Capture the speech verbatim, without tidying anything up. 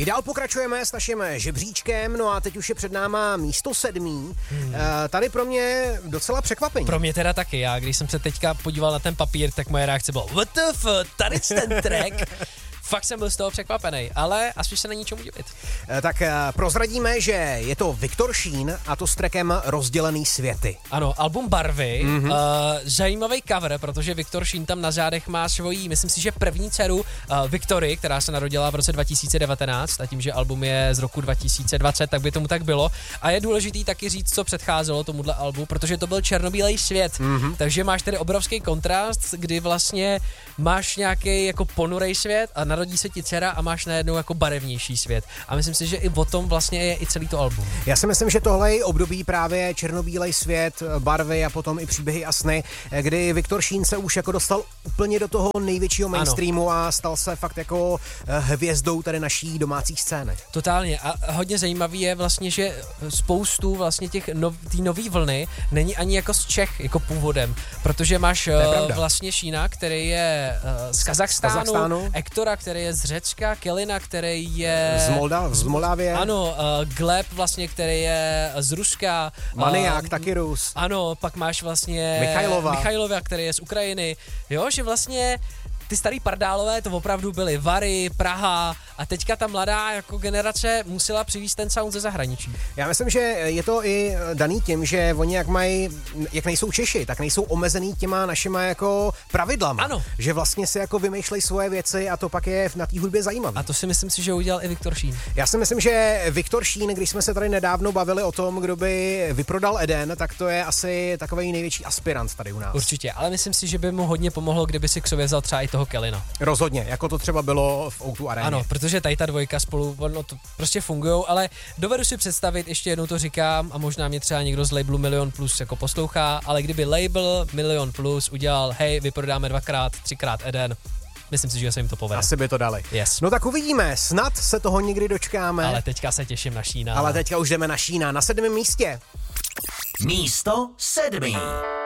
I dál pokračujeme s naším žebříčkem, no a teď už je před náma místo sedmý. Hmm. E, tady pro mě docela překvapení. Pro mě teda taky, já když jsem se teďka podíval na ten papír, tak moje reakce byla what the f, tady ten track. Fakt jsem byl z toho překvapený, ale asi se není čemu divit. E, tak e, prozradíme, že je to Viktor Šín a to s trackem Rozdělený světy. Ano, album Barvy, mm-hmm. uh, zajímavý cover, protože Viktor Šín tam na zádech má svoji, myslím si, že první dceru uh, Viktorii, která se narodila v roce dva tisíce devatenáct a tím, že album je z roku dva tisíce dvacet, tak by tomu tak bylo. A je důležitý taky říct, co předcházelo tomuhle albu, protože to byl černobílej svět, mm-hmm. takže máš tady obrovský kontrast, kdy vlastně máš nějaký jako ponurej svět a narodí se ti dcera a máš najednou jako barevnější svět. A myslím si, že i o tom vlastně je i celý to album. Já si myslím, že tohle je období právě černobílej svět, barvy a potom i příběhy a sny, kdy Viktor Šín se už jako dostal úplně do toho největšího mainstreamu ano. a stal se fakt jako hvězdou tady naší domácí scény. Totálně a hodně zajímavý je vlastně, že spoustu vlastně těch nov, tý nový vlny není ani jako z Čech jako původem, protože máš vlastně Šína, který je z Kazachstánu, Kazachstánu. Ektora, který je z Řecka, Kelina, který je... Z, Moldav, z Moldávie. Ano, uh, Gleb vlastně, který je z Ruska. Maniák, uh, taky Rus. Ano, pak máš vlastně... Michajlova. Michajlova, který je z Ukrajiny. Jo, že vlastně ty starý pardálové to opravdu byly Vary, Praha a teďka ta mladá jako generace musela přivést ten sound ze zahraničí. Já myslím, že je to i daný tím, že oni jak mají, jak nejsou Češi, tak nejsou omezený těma našima jako pravidlama. Ano. Že vlastně si jako vymýšlej svoje věci a to pak je na té hudbě zajímavé. A to si myslím si, že udělal i Viktor Šín. Já si myslím, že Viktor Šín, když jsme se tady nedávno bavili o tom, kdo by vyprodal Eden, tak to je asi takový největší aspirant tady u nás. Určitě, ale myslím si, že by mu hodně pomohlo, kdyby si k sobě vzal třeba i toho Kelina. Rozhodně, jako to třeba bylo v ó dva aréně. Ano, protože tady ta dvojka spolu, ono to prostě fungujou, ale dovedu si představit, ještě jednou to říkám a možná mě třeba někdo z labelu Milion Plus jako poslouchá, ale kdyby label Milion Plus udělal, hej, vyprodáme dvakrát, třikrát Eden, myslím si, že se jim to povede. Asi by to dali. Yes. No tak uvidíme, snad se toho někdy dočkáme. Ale teďka se těším na Šína. Ale teďka už jdeme na Šína, na sedmém místě. Místo sedmý.